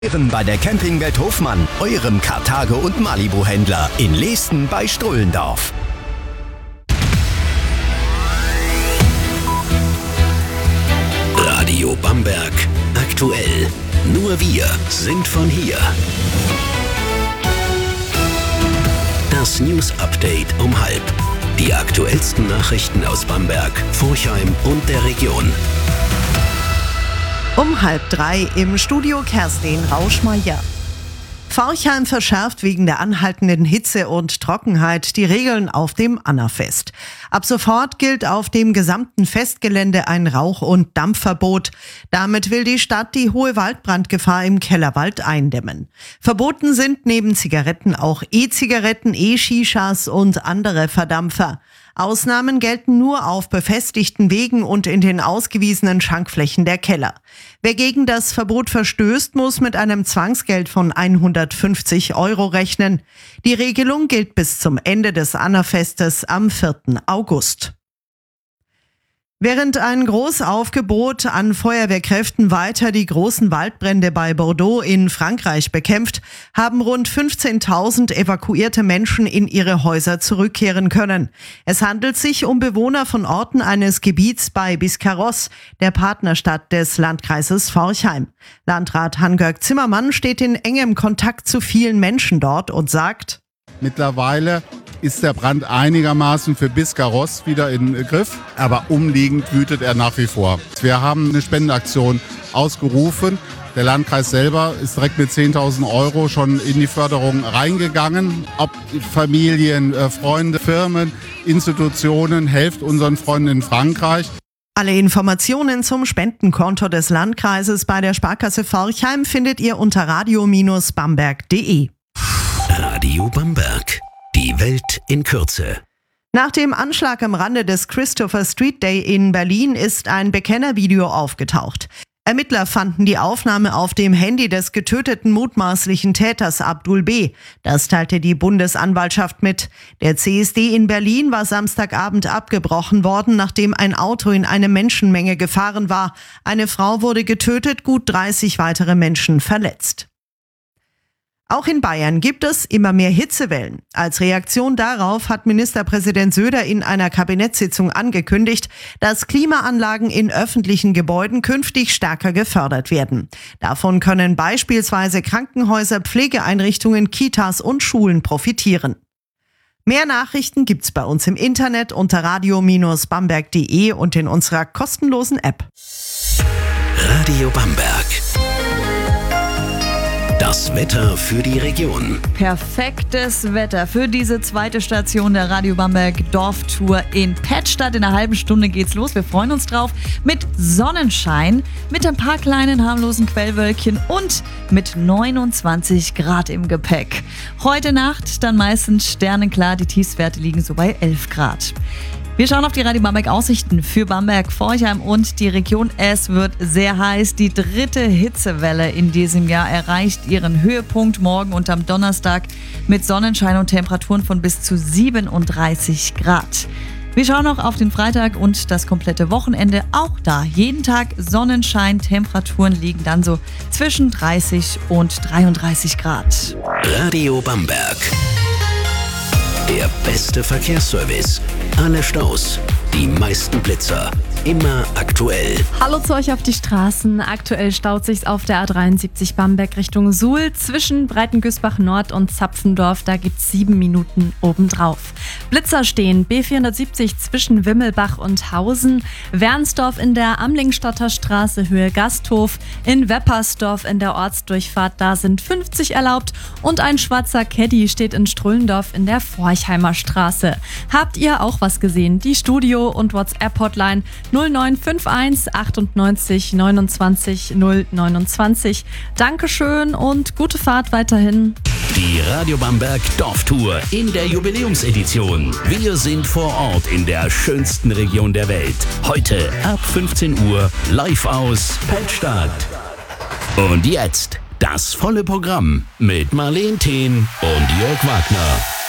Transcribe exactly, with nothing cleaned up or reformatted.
Bei der Campingwelt Hofmann, eurem Karthago- und Malibu-Händler in Leesten bei Strullendorf. Radio Bamberg aktuell. Nur wir sind von hier. Das News Update um halb. Die aktuellsten Nachrichten aus Bamberg, Forchheim und der Region. Um halb drei im Studio Kerstin Rauschmeier. Forchheim verschärft wegen der anhaltenden Hitze und Trockenheit die Regeln auf dem Annafest. Ab sofort gilt auf dem gesamten Festgelände ein Rauch- und Dampfverbot. Damit will die Stadt die hohe Waldbrandgefahr im Kellerwald eindämmen. Verboten sind neben Zigaretten auch E-Zigaretten, E-Shishas und andere Verdampfer. Ausnahmen gelten nur auf befestigten Wegen und in den ausgewiesenen Schankflächen der Keller. Wer gegen das Verbot verstößt, muss mit einem Zwangsgeld von hundertfünfzig Euro rechnen. Die Regelung gilt bis zum Ende des Annafestes am vierten August. Während ein Großaufgebot an Feuerwehrkräften weiter die großen Waldbrände bei Bordeaux in Frankreich bekämpft, haben rund fünfzehntausend evakuierte Menschen in ihre Häuser zurückkehren können. Es handelt sich um Bewohner von Orten eines Gebiets bei Biscarrosse, der Partnerstadt des Landkreises Forchheim. Landrat Hans-Georg Zimmermann steht in engem Kontakt zu vielen Menschen dort und sagt: Mittlerweile ist der Brand einigermaßen für Biscarrosse wieder in Griff, aber umliegend wütet er nach wie vor. Wir haben eine Spendenaktion ausgerufen. Der Landkreis selber ist direkt mit zehntausend Euro schon in die Förderung reingegangen. Ob Familien, Freunde, Firmen, Institutionen, helft unseren Freunden in Frankreich. Alle Informationen zum Spendenkonto des Landkreises bei der Sparkasse Forchheim findet ihr unter radio Bindestrich bamberg punkt de. Radio Bamberg. Die Welt in Kürze. Nach dem Anschlag am Rande des Christopher Street Day in Berlin ist ein Bekennervideo aufgetaucht. Ermittler fanden die Aufnahme auf dem Handy des getöteten mutmaßlichen Täters Abdul B. Das teilte die Bundesanwaltschaft mit. Der C S D in Berlin war Samstagabend abgebrochen worden, nachdem ein Auto in eine Menschenmenge gefahren war. Eine Frau wurde getötet, gut dreißig weitere Menschen verletzt. Auch in Bayern gibt es immer mehr Hitzewellen. Als Reaktion darauf hat Ministerpräsident Söder in einer Kabinettssitzung angekündigt, dass Klimaanlagen in öffentlichen Gebäuden künftig stärker gefördert werden. Davon können beispielsweise Krankenhäuser, Pflegeeinrichtungen, Kitas und Schulen profitieren. Mehr Nachrichten gibt's bei uns im Internet unter radio Bindestrich bamberg punkt de und in unserer kostenlosen App. Radio Bamberg. Das Wetter für die Region. Perfektes Wetter für diese zweite Station der Radio Bamberg Dorftour in Pettstadt. In einer halben Stunde geht's los. Wir freuen uns drauf mit Sonnenschein, mit ein paar kleinen harmlosen Quellwölkchen und mit neunundzwanzig Grad im Gepäck. Heute Nacht dann meistens sternenklar. Die Tiefstwerte liegen so bei elf Grad. Wir schauen auf die Radio Bamberg Aussichten für Bamberg, Forchheim und die Region. Es wird sehr heiß. Die dritte Hitzewelle in diesem Jahr erreicht ihren Höhepunkt morgen und am Donnerstag mit Sonnenschein und Temperaturen von bis zu siebenunddreißig Grad. Wir schauen noch auf den Freitag und das komplette Wochenende. Auch da jeden Tag Sonnenschein. Temperaturen liegen dann so zwischen dreißig und dreiunddreißig Grad. Radio Bamberg. Der beste Verkehrsservice. Alle Staus, die meisten Blitzer. Immer aktuell. Hallo zu euch auf die Straßen. Aktuell staut sich's auf der A dreiundsiebzig Bamberg Richtung Suhl zwischen Breitengüßbach Nord und Zapfendorf. Da gibt's sieben Minuten obendrauf. Blitzer stehen B vierhundertsiebzig zwischen Wimmelbach und Hausen, Wernsdorf in der Amlingstadter Straße Höhe Gasthof, in Weppersdorf in der Ortsdurchfahrt, da sind fünfzig erlaubt und ein schwarzer Caddy steht in Strullendorf in der Forchheimer Straße. Habt ihr auch was gesehen? Die Studio- und WhatsApp-Hotline null neun fünf eins achtundneunzig neunundzwanzig null neunundzwanzig. Dankeschön und gute Fahrt weiterhin. Die Radio Bamberg Dorftour in der Jubiläumsedition. Wir sind vor Ort in der schönsten Region der Welt. Heute ab fünfzehn Uhr live aus Pettstadt. Und jetzt das volle Programm mit Marleen Thehn und Jörg Wagner.